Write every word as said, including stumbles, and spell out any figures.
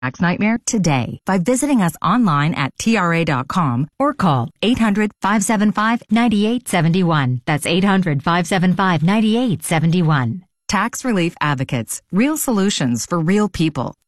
tax nightmare today by visiting us online at T R A dot com or call eight hundred, five seven five, nine eight seven one. That's eight hundred, five seven five, nine eight seven one. Tax Relief Advocates. Real solutions for real people.